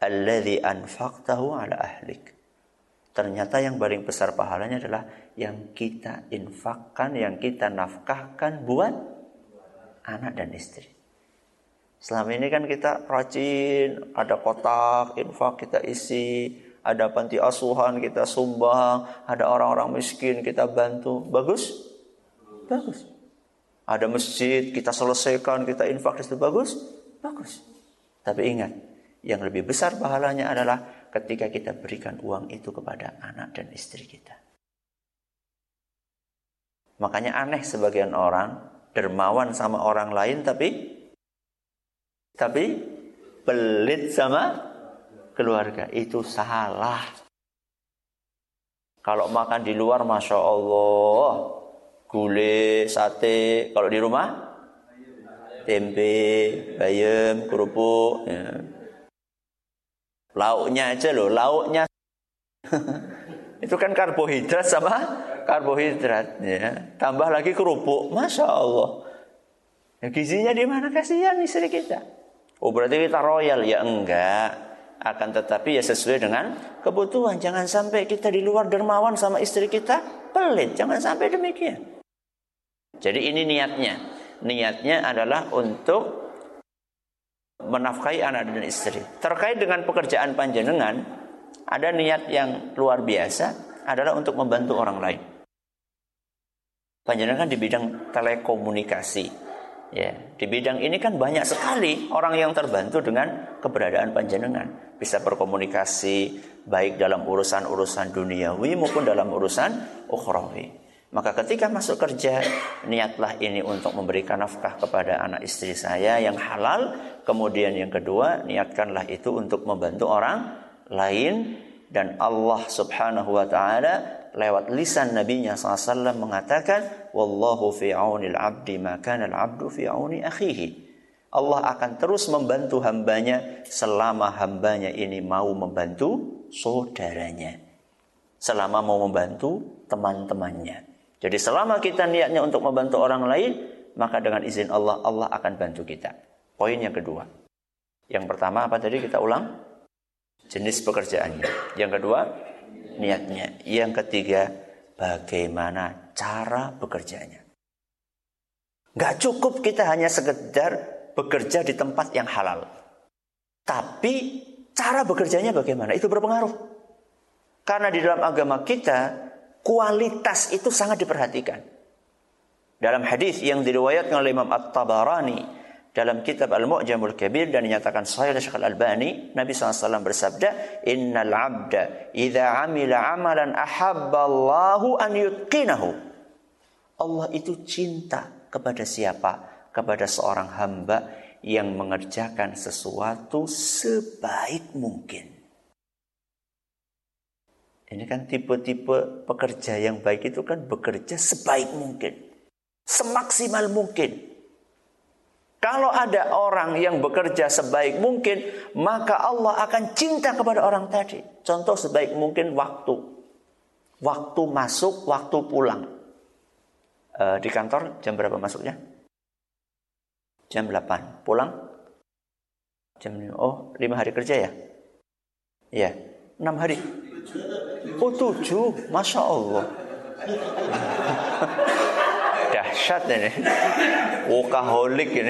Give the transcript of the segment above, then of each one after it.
alladzi anfaqtahu ala ahlik. Ternyata yang paling besar pahalanya adalah yang kita infakkan, yang kita nafkahkan buat anak dan istri. Selama ini kan kita rajin, ada kotak infak kita isi, ada panti asuhan kita sumbang, ada orang-orang miskin kita bantu. Bagus? Bagus. Ada masjid kita selesaikan, kita infak di situ. Bagus? Bagus. Tapi ingat, yang lebih besar pahalanya adalah ketika kita berikan uang itu kepada anak dan istri kita. Makanya aneh sebagian orang dermawan sama orang lain tapi pelit sama keluarga. Itu salah. Kalau makan di luar, Masya Allah, gulai, sate. Kalau di rumah, tempe, bayam, kerupuk. Ya. Lauknya aja loh, lauknya. Itu kan karbohidrat sama karbohidrat. Ya. Tambah lagi kerupuk, Masya Allah. Ya, gizinya di mana? Kasihan istri kita. Oh berarti kita royal? Ya enggak. Akan tetapi ya sesuai dengan kebutuhan. Jangan sampai kita di luar dermawan sama istri kita pelit. Jangan sampai demikian. Jadi ini niatnya. Niatnya adalah untuk menafkahi anak dan istri. Terkait dengan pekerjaan panjenengan, ada niat yang luar biasa adalah untuk membantu orang lain. Panjenengan di bidang telekomunikasi. Ya, di bidang ini kan banyak sekali orang yang terbantu dengan keberadaan panjenengan. Bisa berkomunikasi baik dalam urusan-urusan duniawi maupun dalam urusan ukhrawi. Maka ketika masuk kerja, niatlah ini untuk memberikan nafkah kepada anak istri saya yang halal. Kemudian yang kedua, niatkanlah itu untuk membantu orang lain. Dan Allah subhanahu wa ta'ala lewat lisan Nabi-Nya SAW mengatakan, Wallahu fi aunil abdi maka al-abdu fi auni akhihi. Allah akan terus membantu hambanya selama hambanya ini mau membantu saudaranya. Selama mau membantu teman-temannya. Jadi selama kita niatnya untuk membantu orang lain, maka dengan izin Allah, Allah akan bantu kita. Poin yang kedua. Yang pertama apa tadi kita ulang? Jenis pekerjaannya. Yang kedua, niatnya. Yang ketiga, bagaimana cara bekerjanya. Gak cukup kita hanya sekedar bekerja di tempat yang halal. Tapi cara bekerjanya bagaimana? Itu berpengaruh. Karena di dalam agama kita, kualitas itu sangat diperhatikan. Dalam hadis yang diriwayatkan oleh Imam At-Tabarani dalam kitab Al-Mu'jamul Kabir dan dinyatakan sahih oleh Syekh Al-Albani, Nabi SAW bersabda, Innal abda idza amila amalan ahabballahu an yutqinahu. Allah itu cinta kepada siapa? Kepada seorang hamba yang mengerjakan sesuatu sebaik mungkin. Ini kan tipe-tipe pekerja yang baik itu kan bekerja sebaik mungkin, semaksimal mungkin. Kalau ada orang yang bekerja sebaik mungkin, maka Allah akan cinta kepada orang tadi. Contoh sebaik mungkin waktu. Waktu masuk, waktu pulang. Di kantor jam berapa masuknya? Jam 8. Pulang? Jam 5. Oh, 5 hari kerja ya? Iya. 6 hari. Oh, 7. Masya Allah. Dahsyat ini. Workaholic ini.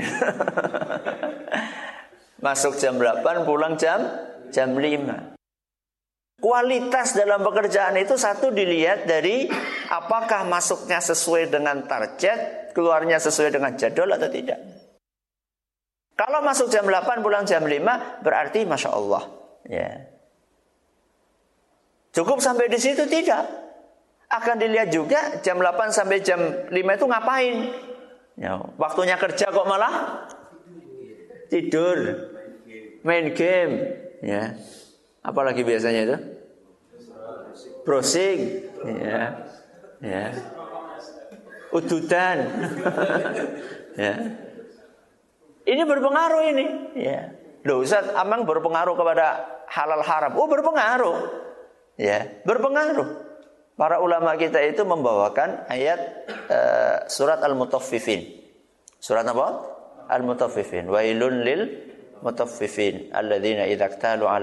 Masuk jam 8, pulang jam 5. Kualitas dalam pekerjaan itu satu dilihat dari apakah masuknya sesuai dengan target, keluarnya sesuai dengan jadwal atau tidak. Kalau masuk jam 8, pulang jam 5, berarti Masya Allah. Ya. Cukup sampai di situ? Tidak. Akan dilihat juga jam 8 sampai jam 5 itu ngapain. Ya, waktunya kerja kok malah tidur, main game, ya. Apalagi biasanya itu browsing, ya, udutan, ya. Ini berpengaruh ini, ya. Loh Ustaz, amang berpengaruh kepada halal haram? Oh berpengaruh, ya, berpengaruh. Para ulama kita itu membawakan ayat surat Al-Mutaffifin. Surat apa? Al-Mutaffifin. Wailun lil mutaffifin alladzina idza iktalu 'ala